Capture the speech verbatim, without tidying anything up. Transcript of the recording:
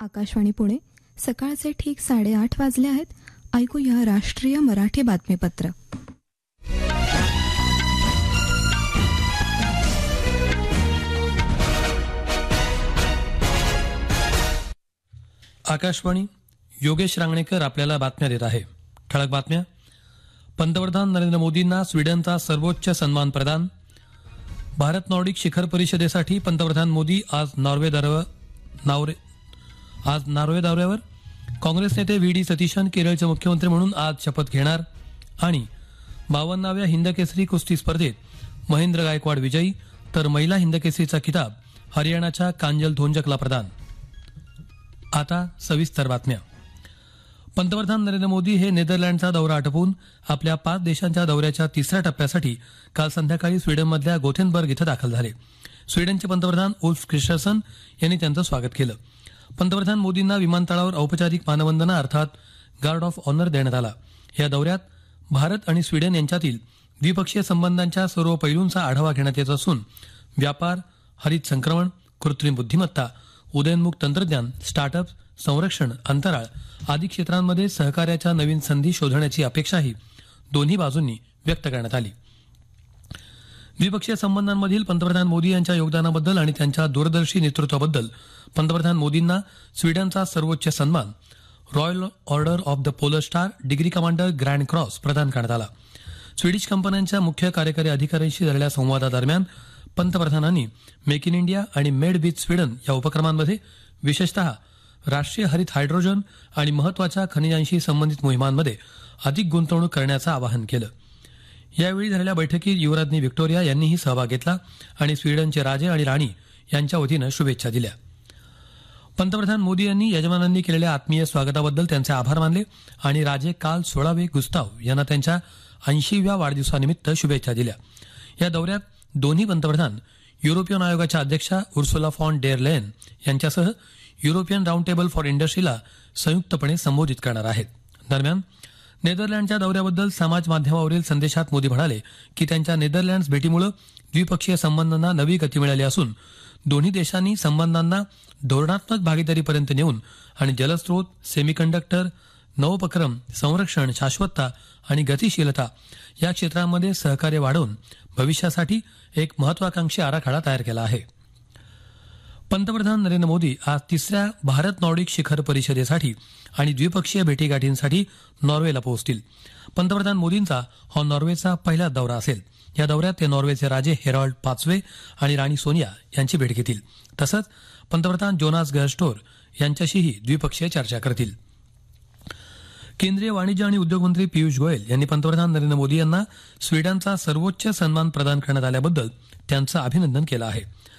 आकाशवाणी पुणे सकाळचे ठीक साडेआठ वाजले आहेत. ऐकूया राष्ट्रीय मराठी बातमीपत्र. आकाशवाणी. योगेश रांगणेकर आपल्याला बातम्या देत आहे. ठळक बातम्या. पंतप्रधान नरेंद्र मोदींना स्वीडनचा सर्वोच्च सन्मान प्रदान. भारत नॉर्डिक शिखर परिषदेसाठी पंतप्रधान मोदी आज नॉर्वे दौऱ्यावर आज नॉर्वे दौऱ्यावर काँग्रेस नेते व्ही डी सतीशन केरळचे मुख्यमंत्री म्हणून आज शपथ घेणार. आणि बावन्नाव्या हिंदकेसरी कुस्ती स्पर्धेत महेंद्र गायकवाड विजयी, तर महिला हिंदकेसरीचा किताब हरियाणाच्या कांजल धोंजकला प्रदान. आता सविस्तर बातम्या. पंतप्रधान नरेंद्र मोदी हे नेदरलँडचा दौरा आटोपून आपल्या पाच देशांच्या दौऱ्याच्या तिसऱ्या टप्प्यासाठी काल संध्याकाळी स्वीडनमधल्या गोथेनबर्ग इथं दाखल झाले. स्वीडनचे पंतप्रधान उल्फ क्रिस्टरसन यांनी त्यांचं स्वागत केलं. पंतप्रधान मोदींना विमानतळावर औपचारिक मानवंदना अर्थात गार्ड ऑफ ऑनर देण्यात आला. या दौऱ्यात भारत आणि स्वीडन यांच्यातील द्विपक्षीय संबंधांच्या सर्व पैलूंचा आढावा घेण्यात येत असून व्यापार, हरित संक्रमण, कृत्रिम बुद्धिमत्ता, उदयोन्मुख तंत्रज्ञान, स्टार्टअप, संरक्षण, अंतराळ आदी क्षेत्रांमध्ये सहकार्याच्या नवीन संधी शोधण्याची अपेक्षाही दोन्ही बाजूंनी व्यक्त करण्यात आली. द्विपक्षीय संबंधांमधील पंतप्रधान मोदी यांच्या योगदानाबद्दल आणि त्यांच्या दूरदर्शी नेतृत्वाबद्दल पंतप्रधान मोदींना स्वीडनचा सर्वोच्च सन्मान royal order of the polar star degree commander grand cross प्रदान करण्यात आला. स्वीडिश कंपन्यांच्या मुख्य कार्यकारी अधिकाऱ्यांशी झालेल्या संवादादरम्यान पंतप्रधानांनी मेक इन इंडिया आणि मेड विथ स्वीडन या उपक्रमांमध्ये विशेषतः राष्ट्रीय हरित हायड्रोजन आणि महत्वाच्या खनिजांशी संबंधित मोहिमांमध्ये अधिक गुंतवणूक करण्याचं आवाहन केलं. यावेळी झालेल्या बैठकीत युवराज्ञी व्हिक्टोरिया यांनीही सहभाग घेतला आणि स्वीडनचे राजे आणि राणी यांच्या वतीनं शुभेच्छा दिल्या. पंतप्रधान मोदी यांनी यजमानांनी केलेल्या आत्मीय स्वागताबद्दल त्यांचे आभार मानले आणि राजे कार्ल सोळावे गुस्ताव यांना त्यांच्या ऐंशीव्या वाढदिवसानिमित्त शुभेच्छा दिल्या. या दौऱ्यात दोन्ही पंतप्रधान युरोपियन आयोगाच्या अध्यक्षा उर्सुला फॉन डेर लेयन यांच्यासह युरोपियन राऊंड टेबल फॉर इंडस्ट्रीला संयुक्तपणे संबोधित करणार आहेत. दरम्यान नेदरलँडच्या दौऱ्याबद्दल समाज माध्यमावरील संदेशात मोदी म्हणाले की त्यांच्या नेदरलँड्स भेटीमुळे द्विपक्षीय संबंधांना नवी गती मिळाली असून दोन्ही देशांनी संबंधांना धोरणात्मक भागीदारीपर्यंत नेऊन आणि जलस्रोत, सेमीकंडक्टर, नवोपक्रम, संरक्षण, शाश्वतता आणि गतिशीलता या क्षेत्रांमध्ये सहकार्य वाढवून भविष्यासाठी एक महत्वाकांक्षी आराखडा तयार केला आहे. पंतप्रधान नरेंद्र मोदी आज तिसऱ्या भारत नॉर्डिक शिखर परिषदेसाठी आणि द्विपक्षीय भेटीगाठींसाठी नॉर्वेला पोहोचतील. पंतप्रधान मोदींचा हा नॉर्वेचा पहिला दौरा असेल. या दौऱ्यात ते नॉर्वेचे राजे हेरॉल्ड पाचवे आणि राणी सोनिया यांची भेट घेतील. तसंच पंतप्रधान जोनास गहर स्टोर यांच्याशीही द्विपक्षीय चर्चा करतील. केंद्रीय वाणिज्य आणि उद्योग मंत्री पियुष गोयल यांनी पंतप्रधान नरेंद्र मोदी यांना स्वीडनचा सर्वोच्च सन्मान प्रदान करण्यात आल्याबद्दल त्यांचं अभिनंदन केलं आहे.